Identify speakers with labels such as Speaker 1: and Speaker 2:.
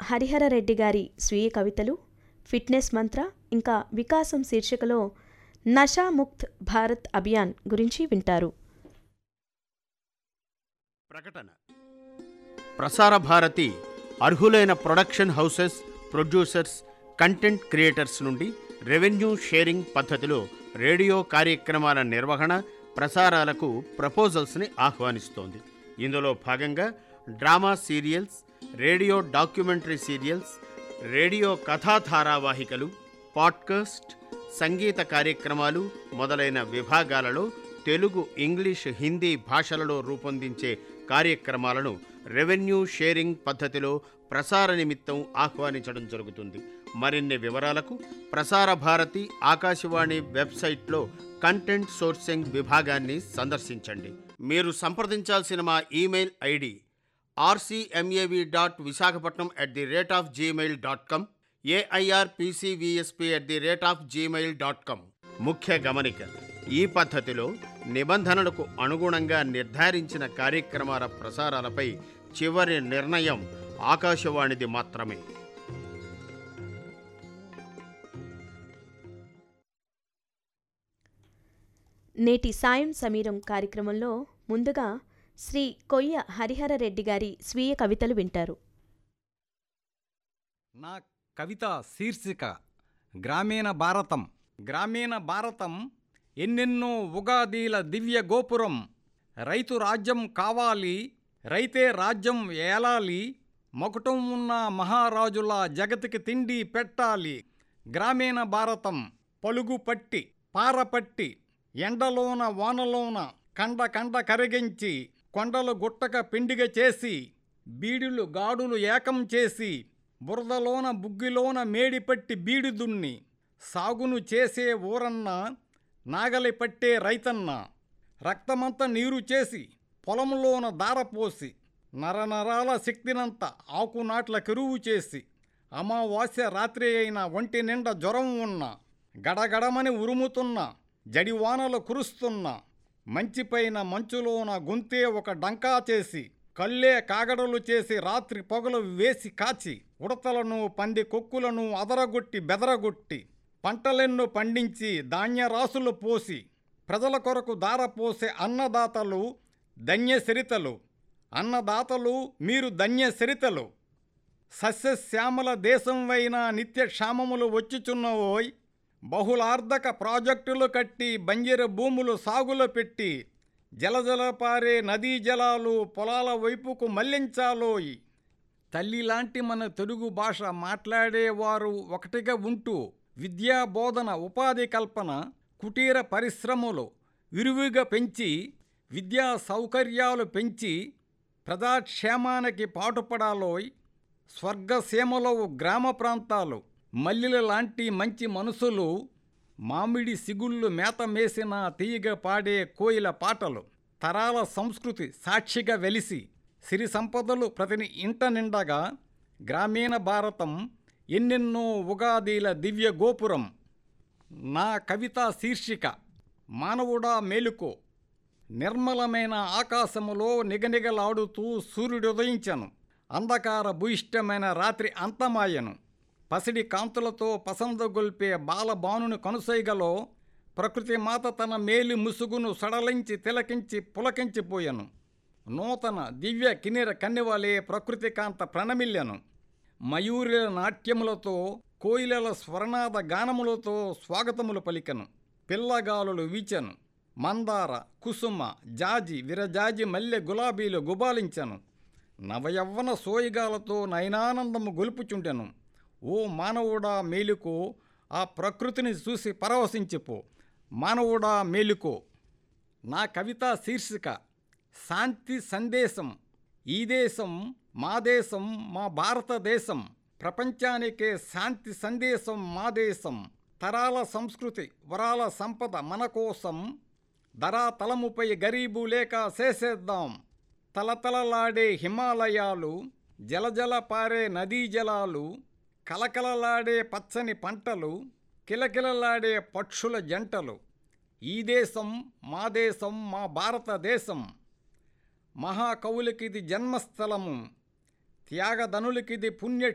Speaker 1: హరిహర రెడ్డి గారి స్వీయ కవితలు, ఫిట్నెస్ మంత్ర ఇంకా వికాసం శీర్షికలో నషాముక్త్ భారత్ అభియాన్ గురించి వింటారు.
Speaker 2: ప్రకటన. ప్రసార భారతి అర్హులైన production houses, producers, content creators నుండి రెవెన్యూ షేరింగ్ పద్ధతిలో రేడియో కార్యక్రమాల నిర్వహణ, ప్రసారాలకు ప్రపోజల్స్ని ఆహ్వానిస్తోంది. ఇందులో భాగంగా drama serials, radio documentary serials, radio కథా ధారావాహికలు, పాడ్కాస్ట్, సంగీత కార్యక్రమాలు మొదలైన విభాగాలలో తెలుగు, ఇంగ్లీష్, హిందీ భాషలలో రూపొందించే కార్యక్రమాలను రెవెన్యూ షేరింగ్ పద్ధతిలో ప్రసార నిమిత్తం ఆహ్వానించడం జరుగుతుంది. మరిన్ని వివరాలకు ప్రసార భారతి ఆకాశవాణి వెబ్సైట్లో కంటెంట్ సోర్సింగ్ విభాగాన్ని సందర్శించండి. మీరు సంప్రదించాల్సిన మా ఈమెయిల్ ఐడి rcmav.visakhapatnam@gmail.com, airpcvsp@gmail.com. ముఖ్య గమనిక: ఈ పద్ధతిలో నిబంధనలకు అనుగుణంగా నిర్ధారించిన కార్యక్రమాల ప్రసారాలపై చివరి నిర్ణయం ఆకాశవాణిది మాత్రమే.
Speaker 1: నేటి సాయం సమీరం కార్యక్రమంలో ముందుగా శ్రీ కొయ్య హరిహర రెడ్డి గారి స్వీయ కవితలు వింటారు.
Speaker 3: నా కవిత శీర్షిక గ్రామీణ భారతం. గ్రామీణ భారతం ఎన్నెన్నో ఉగాదీల దివ్య గోపురం. రైతు రాజ్యం కావాలి, రైతే రాజ్యం ఏలాలి, మకుటం ఉన్న మహారాజుల జగతికి తిండి పెట్టాలి. గ్రామీణ భారతం పలుగు పట్టి పారపట్టి ఎండలోన వానలోన కండ కండ కరిగించి కొండలు గుట్టక పిండిగ చేసి బీడులు గాడులు ఏకం చేసి బురదలోన బుగ్గిలోన మేడిపట్టి బీడు దున్ని సాగును చేసే ఊరన్న నాగలి పట్టే రైతన్న రక్తమంతా నీరు చేసి పొలంలోన దారపోసి నరనరాల శక్తినంత ఆకునాట్ల కెరువు చేసి అమావాస్య రాత్రి అయిన ఒంటి నిండా జ్వరం ఉన్న గడగడమని ఉరుముతున్న జడివానలు కురుస్తున్న మంచిపైన మంచులోన గొంతే ఒక డంకా చేసి కళ్ళే కాగడలు చేసి రాత్రి పొగలు వేసి కాచి ఉడతలను పంది కొక్కులను అదరగొట్టి బెదరగొట్టి పంటలెన్నో పండించి ధాన్యరాసులు పోసి ప్రజల కొరకు దారపోసే అన్నదాతలు ధన్యచరితలు. అన్నదాతలు మీరు ధన్యచరితలు. సస్యశ్యామల దేశం వైన నిత్య క్షామములు వచ్చుచున్నవోయ్. బహుళార్ధక ప్రాజెక్టులు కట్టి బంజరు భూములు సాగులో పెట్టి జలజలపారే నదీ జలాలు పొలాల వైపుకు మళ్లించాలోయ్. తల్లిలాంటి మన తెలుగు భాష మాట్లాడేవారు ఒకటిగా ఉంటూ విద్యా బోధన, ఉపాధి కల్పన, కుటీర పరిశ్రమలు విరివిగా పెంచి విద్యా సౌకర్యాలు పెంచి ప్రజాక్షేమానికి పాటుపడాలోయ్. స్వర్గసీమలో గ్రామ ప్రాంతాలు మల్లెల లాంటి మంచి మనసులు, మామిడి సిగుళ్ళు మేత మేసిన తీయగ పాడే కోయిల పాటలు, తరాల సంస్కృతి సాక్షిగా వెలిసి సిరి సంపదలు ప్రతిని ఇంట నిండగా గ్రామీణ భారతం ఎన్నెన్నో ఉగాదీల దివ్య గోపురం. నా కవిత శీర్షిక మానవుడా మేలుకో. నిర్మలమైన ఆకాశములో నిగనిగలాడుతూ సూర్యుడుదయించను. అంధకార భూయిష్టమైన రాత్రి అంతమాయను. పసిడి కాంతులతో పసందగొల్పే బాలబానుని కనుసైగలో ప్రకృతి మాత తన మేలి ముసుగును సడలించి తిలకించి పులకించిపోయెను. నూతన దివ్య కిన్నెర కన్నెవలే ప్రకృతి కాంత ప్రణమిల్యను. మయూరుల నాట్యములతో కోయిలల స్వర్ణాద గానములతో స్వాగతములు పలికెను. పిల్లగాలులు వీచెను. మందార, కుసుమ, జాజి, విరజాజి, మల్లె, గులాబీలు గుబాలించెను. నవయవ్వన సోయిగాలతో నయనానందము గొలుపుచుండెను. ఓ మానవుడా మేలుకో, ఆ ప్రకృతిని చూసి పరవశించిపో. మానవుడా మేలుకో. నా కవిత శీర్షిక శాంతి సందేశం. ఈ దేశం మా దేశం, మా భారతదేశం. ప్రపంచానికే శాంతి సందేశం మా దేశం. తరాల సంస్కృతి వరాల సంపద మన కోసం. ధరాతలముపై గరీబు లేక చేసేద్దాం. తలతలలాడే హిమాలయాలు, జలజల పారే నదీ జలాలు, కలకలలాడే పచ్చని పంటలు, కిలకిలలాడే పక్షుల జంటలు. ఈ దేశం మా దేశం, మా భారతదేశం. మహాకవులకిది జన్మస్థలము, త్యాగధనులకిది పుణ్య